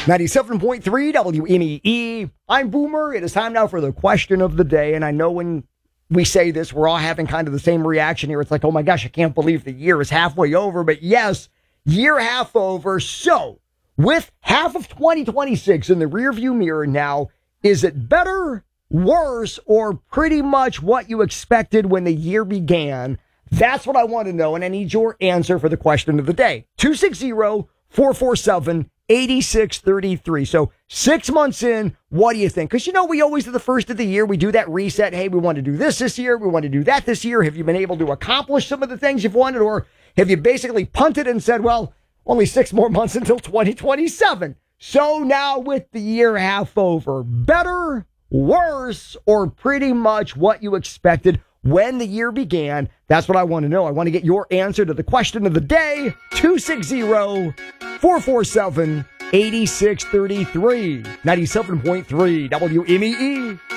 97.3 WMEE. I'm Boomer. It is time now for the question of the day. And I know when we say this, we're all having kind of the same reaction here. It's like, oh my gosh, I can't believe the year is halfway over. But yes, year half over. So with half of 2026 in the rearview mirror now, is it better, worse, or pretty much what you expected when the year began? That's what I want to know. And I need your answer for the question of the day. 260-447-8633. So 6 months in, what do you think? Because, we always at the first of the year, we do that reset. Hey, we want to do this year. We want to do that this year. Have you been able to accomplish some of the things you've wanted? Or have you basically punted and said, well, only 6 more months until 2027? So now with the year half over, better, worse, or pretty much what you expected when the year began? That's what I want to know. I want to get your answer to the question of the day. 260-447-8633. 97.3 WMEE.